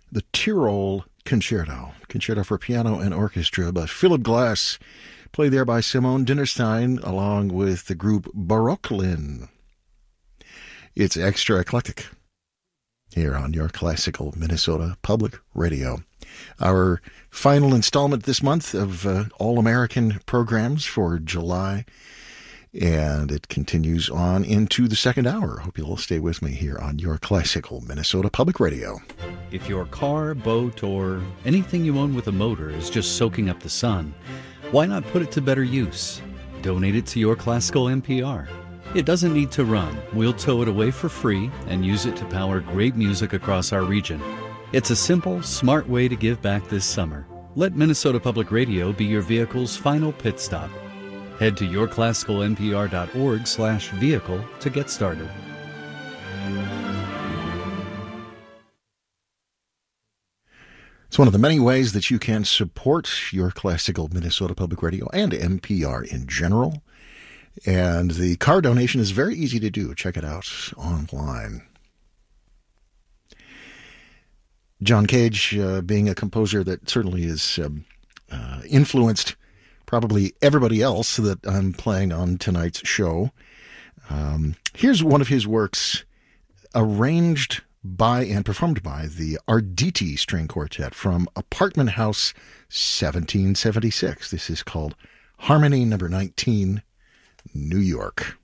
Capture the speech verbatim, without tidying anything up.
the Tyrol Concerto, Concerto for Piano and Orchestra by Philip Glass, played there by Simone Dinnerstein along with the group Barocklin. It's extra eclectic here on your classical Minnesota Public Radio. Our final installment this month of uh, All-American programs for July, and it continues on into the second hour. Hope you'll stay with me here on your classical Minnesota Public Radio. If your car, boat, or anything you own with a motor is just soaking up the sun, why not put it to better use? Donate it to Your Classical N P R. It doesn't need to run. We'll tow it away for free and use it to power great music across our region. It's a simple, smart way to give back this summer. Let Minnesota Public Radio be your vehicle's final pit stop. Head to yourclassicalnpr.org slash vehicle to get started. It's one of the many ways that you can support your classical Minnesota Public Radio and N P R in general. And the car donation is very easy to do. Check it out online. John Cage, uh, being a composer that certainly is um, uh, influenced probably everybody else that I'm playing on tonight's show. Um, here's one of his works arranged by and performed by the Arditi String Quartet from Apartment House seventeen seventy-six. This is called Harmony Number nineteen, New York.